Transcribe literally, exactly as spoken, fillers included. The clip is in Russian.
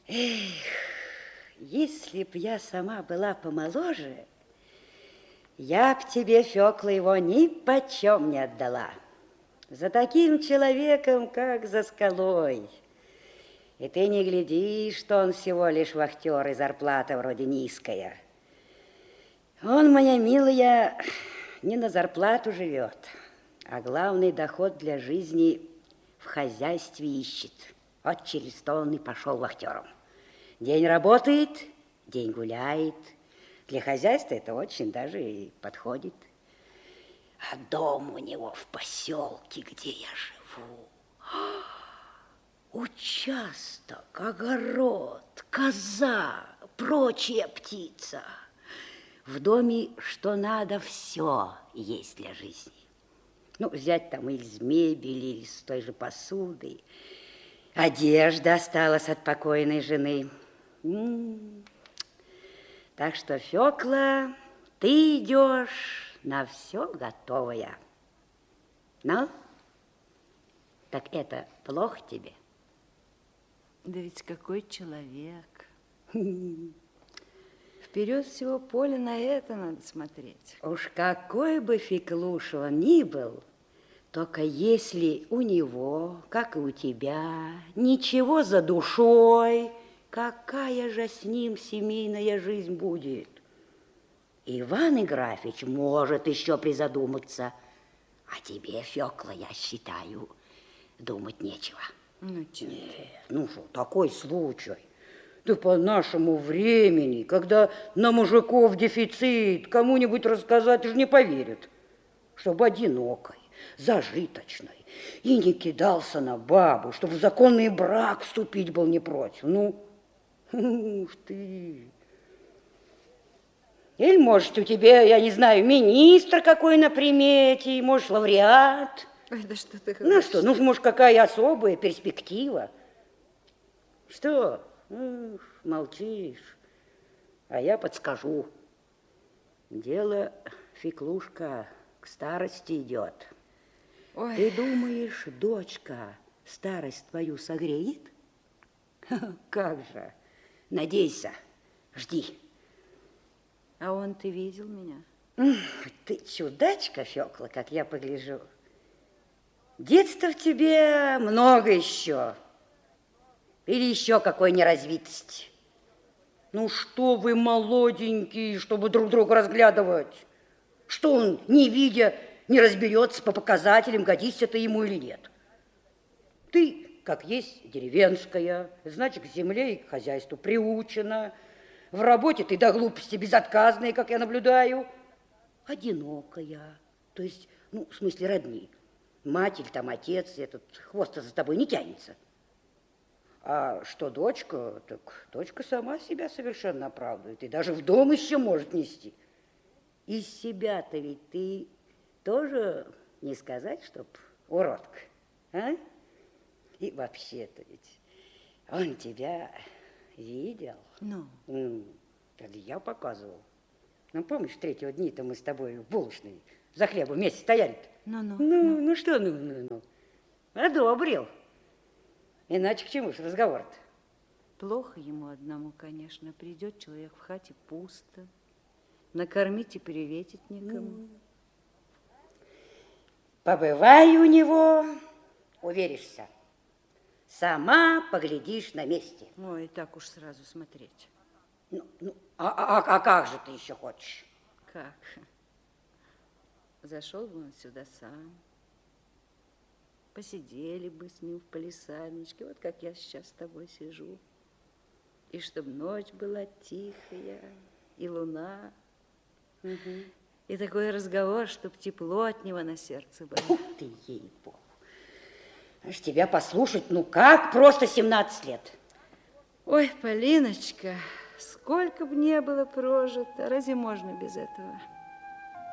Эх, если б я сама была помоложе, я б тебе, Фёкла, его ни почем не отдала. За таким человеком, как за скалой. И ты не гляди, что он всего лишь вахтер, и зарплата вроде низкая. Он, моя милая, не на зарплату живет, а главный доход для жизни в хозяйстве ищет. Вот через то он и пошел вахтером. День работает, день гуляет. Для хозяйства это очень даже и подходит. А дом у него в поселке, где я живу. Участок, огород, коза, прочая птица. В доме, что надо, все есть для жизни. Ну, взять там из мебели, из той же посуды. Одежда осталась от покойной жены. М-м. Так что, Фёкла, ты идешь на все готовое. Ну, так это плохо тебе? Да ведь какой человек. Вперед всего поля на это надо смотреть. Уж какой бы Феклуша он ни был, только если у него, как и у тебя, ничего за душой, какая же с ним семейная жизнь будет? Иван Играфич может еще призадуматься, а тебе, Фёкла, я считаю, думать нечего. Ну, чего? Нет, ну что, такой случай. Да по нашему времени, когда на мужиков дефицит, кому-нибудь рассказать же не поверят, чтобы одинокой, зажиточной, и не кидался на бабу, чтобы в законный брак вступить был не против. Ну, ух ты. Или, может, у тебя, я не знаю, министр какой на примете, может, лауреат. Ой, да что ты говоришь? Ну что, ну, может, какая особая перспектива. Что? Ух, молчишь. А я подскажу. Дело, Феклушка, к старости идет. Ой. Ты думаешь, дочка старость твою согреет? Как же. Надейся, жди. А он, ты видел меня? Ты чудачка, Фёкла, как я погляжу. Детства в тебе много еще. Или еще какой неразвитости. Ну что вы, молоденькие, чтобы друг друга разглядывать? Что он, не видя, не разберется по показателям, годится это ему или нет? Ты, как есть, деревенская, значит, к земле и к хозяйству приучена. В работе ты до глупости безотказная, как я наблюдаю. Одинокая, то есть, ну, в смысле родни. Мать или там отец, этот хвост за тобой не тянется. А что дочка, так дочка сама себя совершенно оправдывает. И даже в дом еще может нести. Из себя-то ведь ты тоже не сказать, чтоб уродка, а? И вообще-то ведь он тебя видел. Ну? Ну, это я показывал. Ну, помнишь, третьего дня-то мы с тобой в булочной за хлебом вместе стояли-то? Ну-ну. Ну, ну, ну что, ну, ну, ну. Одобрил. Иначе к чему же разговор-то? Плохо ему одному, конечно. Придет человек в хате пусто. Накормить и приветить никому. Побывай у него, уверишься. Сама поглядишь на месте. Ой, так уж сразу смотреть. Ну, ну, а, а, а как же ты еще хочешь? Как? Зашел бы он сюда сам. Посидели бы с ним в палисадничке, вот как я сейчас с тобой сижу. И чтобы ночь была тихая, и луна. Угу. И такой разговор, чтоб тепло от него на сердце было. Фу ты, ей-богу. Аж тебя послушать, ну как, просто семнадцать лет. Ой, Полиночка, сколько бы не было прожито, разве можно без этого?